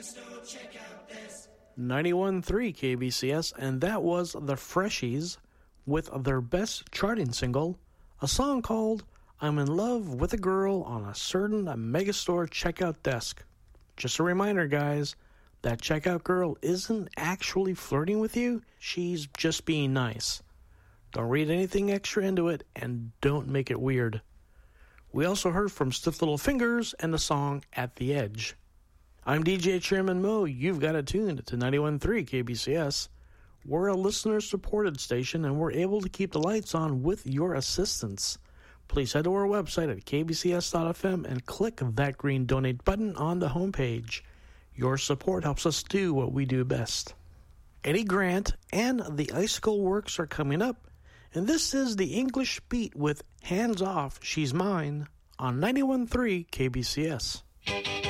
91.3 KBCS, and that was the Freshies with their best charting single, a song called I'm in Love with a Girl on a Certain Megastore Checkout Desk. Just a reminder, guys, that checkout girl isn't actually flirting with you, she's just being nice. Don't read anything extra into it, and don't make it weird. We also heard from Stiff Little Fingers and the song At the Edge. I'm DJ Chairman Mo. You've got it tuned to 91.3 KBCS. We're a listener-supported station, and we're able to keep the lights on with your assistance. Please head to our website at kbcs.fm and click that green donate button on the homepage. Your support helps us do what we do best. Eddie Grant and the Icicle Works are coming up, and this is the English Beat with Hands Off, She's Mine on 91.3 KBCS.